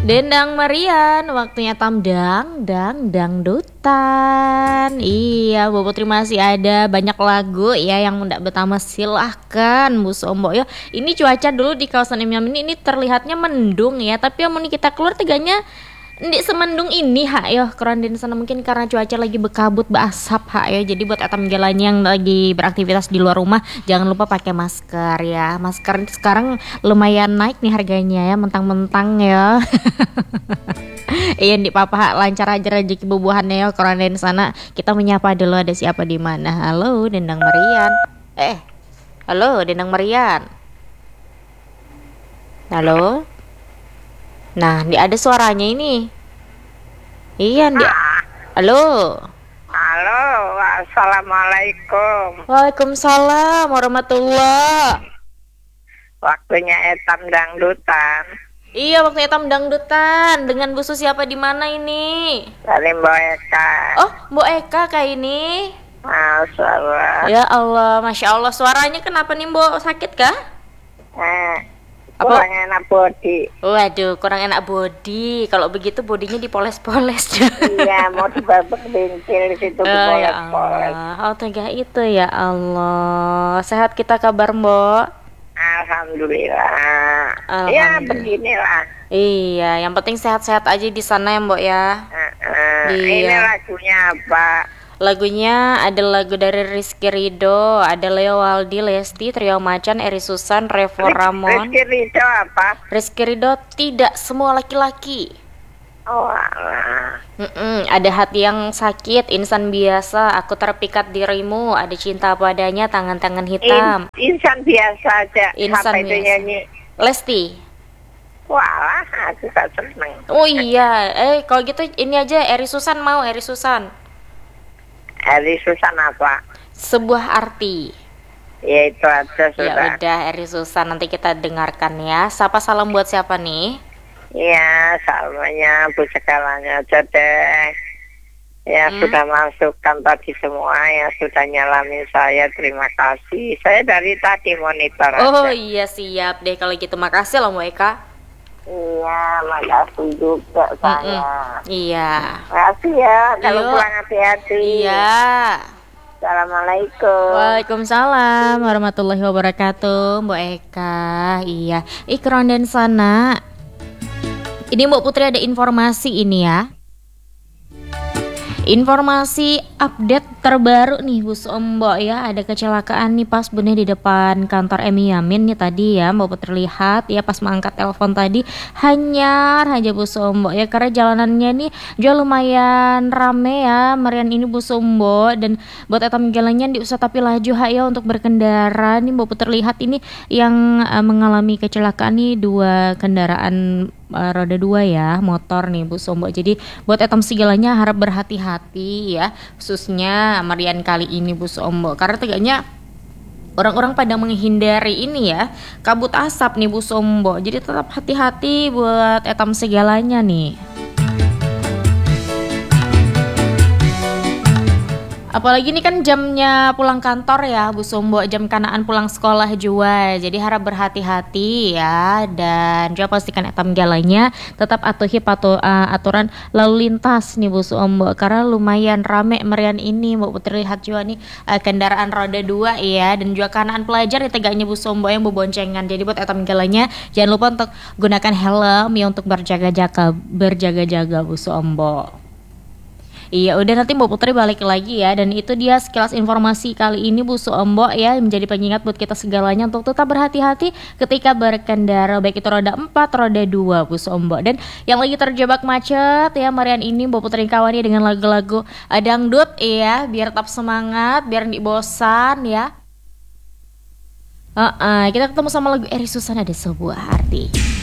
Dendang Marian, waktunya dangdutan. Iya, Bu Putri masih ada banyak lagu ya yang ndak betama, silahkan Bu Sombo ya. Ini cuaca dulu di kawasan Emiam ini terlihatnya mendung ya, tapi yang kita keluar teganya ndik semendung ini hak yo kerandin sana, mungkin karena cuaca lagi berkabut berasap hak ya. Jadi buat etam jalannya yang lagi beraktivitas di luar rumah jangan lupa pakai masker ya. Masker sekarang lumayan naik nih harganya ya, mentang-mentang ya. Iya di papa lancar aja rezeki bubuhannya ya kerandin sana. Kita menyapa dulu, ada siapa di mana. Halo Dendang Marian. Halo Dendang Marian. Halo. Nah, dia ada suaranya ini. Iya, dia. Halo. Halo, assalamualaikum. Waalaikumsalam warahmatullah. Waktunya etam dangdutan. Iya, waktu etam dangdutan. Dengan Bu Su siapa di mana ini? Dari Mbak Eka. Oh, Bu Eka kayak ini. Masalah. Ya Allah, masya Allah. Suaranya kenapa nih, Bu? Sakit kah? Kurang enak body. Waduh, kurang enak body. Kalau begitu bodinya dipoles-poles. Iya, mau dibabak bintil di situ ya dipoles-poles. Allah, tega itu ya Allah. Sehat kita kabar, Mbok? Alhamdulillah. Ya beginilah. Iya, yang penting sehat-sehat aja di sana ya, Mbok ya. Ini lagunya apa? Lagunya ada lagu dari Rizky Ridho, ada Leo Waldi, Lesti, Trio Macan, Eri Susan, Revo Ramon. Rizky Ridho apa? Rizky Ridho, Tidak Semua Laki-Laki. Oh alah. Ada Hati Yang Sakit, Insan Biasa, Aku Terpikat Dirimu, ada Cinta Padanya, Tangan-Tangan Hitam. Insan biasa aja. Insan Siapa itu biasa. nyanyi? Lesti. Walah, aku gak seneng. Oh iya, kalau gitu ini aja Eri Susan mau, Eri Susan. Eri Susan apa? Sebuah Arti. Ya itu aja sudah. Ya udah Eri Susan, nanti kita dengarkan ya. Sapa salam buat siapa nih? Ya salamnya bu segalanya aja deh. Ya sudah masukkan tadi semua yang sudah nyalamin saya, terima kasih. Saya dari tadi monitor Oh aja. iya siap deh kalau gitu, makasih loh Mbak Eka. Iya, makasih juga saya. Iya. Makasih ya, kalau Yuk. pulang hati-hati. Iya. Assalamualaikum. Waalaikumsalam warahmatullahi wabarakatuh, Mbak Eka. Iya. Ikron dan sana. Ini Mbak Putri ada informasi ini ya. Informasi update terbaru nih Bu Sombo ya, ada kecelakaan nih pas bener di depan kantor Emi Yamin nih tadi ya, Mbak Putri lihat ya pas mengangkat telepon tadi hanyar aja Bu Sombo ya, karena jalanannya nih juga lumayan rame ya Marian ini Bu Sombo, dan buat etam jalannya diusah tapi laju ya untuk berkendara nih Mbak Putri lihat ini yang mengalami kecelakaan nih dua kendaraan roda dua ya, motor nih Bu Sombo. Jadi buat etam segalanya harap berhati-hati ya, khususnya Marian kali ini Bu Sombo, karena tegaknya orang-orang pada menghindari ini ya kabut asap nih Bu Sombo. Jadi tetap hati-hati buat etam segalanya nih. Apalagi ini kan jamnya pulang kantor ya Bu Sombo, jam kanaan pulang sekolah juga. Jadi harap berhati-hati ya, dan juga pastikan etam jalannya tetap atuhi aturan lalu lintas nih Bu Sombo, karena lumayan rame Marian ini Mbak Putri lihat juga nih kendaraan roda 2 ya, dan juga kanaan pelajar di tegaknya Bu Sombo yang berboncengan. Jadi buat etam jalannya jangan lupa untuk gunakan helm ya untuk berjaga-jaga Bu Sombo. Iya udah, nanti Mbak Putri balik lagi ya, dan itu dia sekilas informasi kali ini Bu Sombo ya, menjadi pengingat buat kita segalanya untuk tetap berhati-hati ketika berkendara, baik itu roda 4, roda 2 Bu Sombo. Dan yang lagi terjebak macet ya Marian ini Mbak Putri kawani dengan lagu-lagu dangdut ya, biar tetap semangat, biar nggak bosan ya. Kita ketemu sama lagu Eri Susan, Ada Sebuah Arti.